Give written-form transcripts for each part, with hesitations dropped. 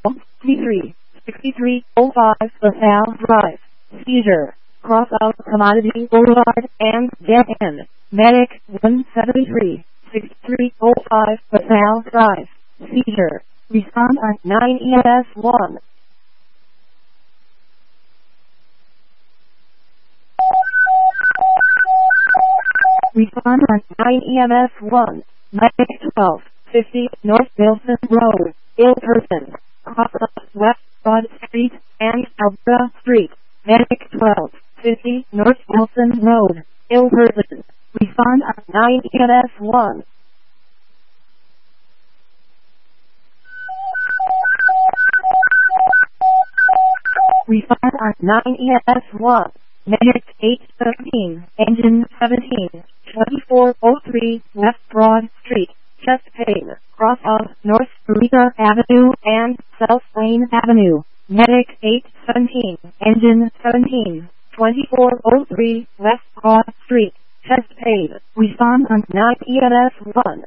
6305 LaSalle Drive, Seizure, cross of Commodity Boulevard and dead end. Medic 173, 6305 LaSalle Drive, Seizure. Respond on 9 EMS 1. Respond on 9 EMS 1. Medic 1250 North Wilson Road, ill person, cross of West Broad Street and Alberta Street. Medic 1250 North Wilson Road, ill person. Respond on 9 EMS 1. Respond on 9 EMS 1. Medic 813, engine 17, 2403 West Broad Street, chest pain, cross of North Eureka Avenue and South Lane Avenue. Medic 817, engine 17, 2403 West Broad Street, chest pain. Respond on 9 EMS 1.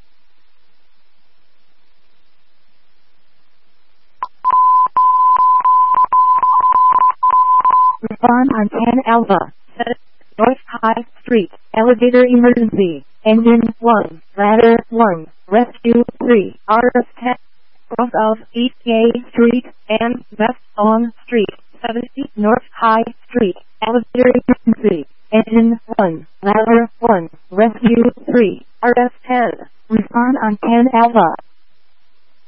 Respond on 10 Alpha, North High Street, elevator emergency, engine 1, ladder 1, rescue 3, RS10, cross of East Gay Street and West On Street, 70 North High Street, elevator emergency, engine 1, ladder 1, rescue 3, RS10. Respond on 10 Alpha.